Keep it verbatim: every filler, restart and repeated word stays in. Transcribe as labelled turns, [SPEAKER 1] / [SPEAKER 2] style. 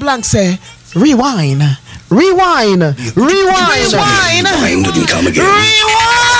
[SPEAKER 1] Blanc say, rewind, rewind, rewind, rewind,
[SPEAKER 2] Rewind wouldn't come again.
[SPEAKER 1] rewind.